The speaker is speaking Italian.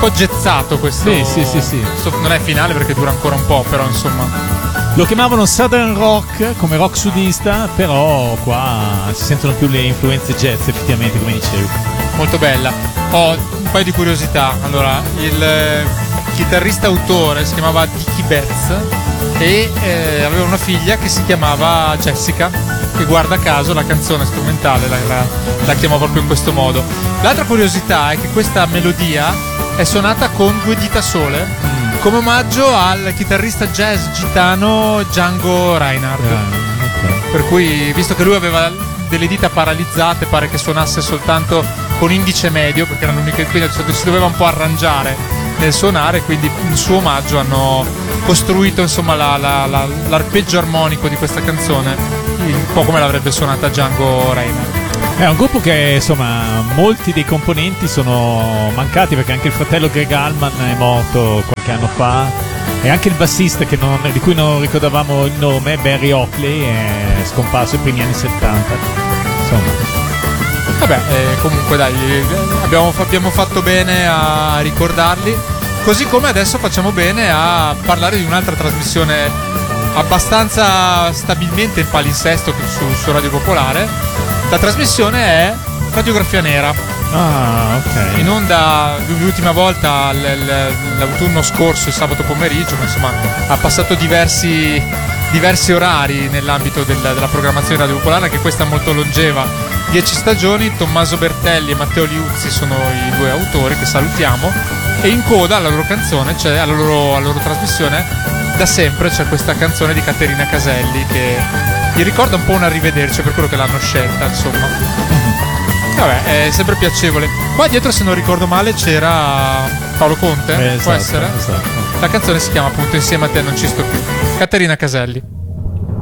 po' gezzato questo. Sì. Non è finale perché dura ancora un po', però insomma. Lo chiamavano Southern Rock, come rock sudista, però qua si sentono più le influenze jazz, effettivamente, come dicevi. Molto bella. Ho un paio di curiosità. Allora, il chitarrista autore si chiamava Dickie Betts e aveva una figlia che si chiamava Jessica, che guarda caso la canzone strumentale la chiamò proprio in questo modo. L'altra curiosità è che questa melodia è suonata con 2 dita sole, come omaggio al chitarrista jazz gitano Django Reinhardt. Okay. Per cui, visto che lui aveva delle dita paralizzate, pare che suonasse soltanto con indice medio, perché erano l'unica, quindi si doveva un po' arrangiare nel suonare, quindi in suo omaggio hanno costruito insomma l'arpeggio armonico di questa canzone, un po' come l'avrebbe suonata Django Reinhardt. È un gruppo che insomma molti dei componenti sono mancati, perché anche il fratello Greg Allman è morto qualche anno fa, e anche il bassista di cui non ricordavamo il nome, Barry Oakley, è scomparso nei primi anni 70. Insomma, vabbè, comunque dai, abbiamo fatto bene a ricordarli, così come adesso facciamo bene a parlare di un'altra trasmissione abbastanza stabilmente in palinsesto su Radio Popolare. La trasmissione è Radiografia Nera. Ah, ok. In onda l'ultima volta l'autunno scorso, il sabato pomeriggio, ma insomma ha passato diversi orari nell'ambito della programmazione Radio Popolare, che questa è molto longeva, 10 stagioni. Tommaso Bertelli e Matteo Liuzzi sono i 2 autori, che salutiamo, e in coda alla loro canzone, cioè alla loro trasmissione, da sempre c'è questa canzone di Caterina Caselli che mi ricorda un po' un arrivederci, per quello che l'hanno scelta, insomma. Vabbè, è sempre piacevole. Qua dietro, se non ricordo male, c'era Paolo Conte, può essere? Esatto. La canzone si chiama appunto Insieme a te non ci sto più, Caterina Caselli.